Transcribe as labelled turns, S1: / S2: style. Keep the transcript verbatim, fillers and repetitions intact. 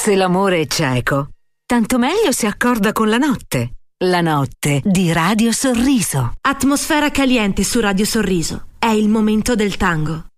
S1: Se l'amore è cieco, tanto meglio se accorda con la notte. La notte di Radio Sorriso.
S2: Atmosfera caliente su Radio Sorriso. È il momento del tango.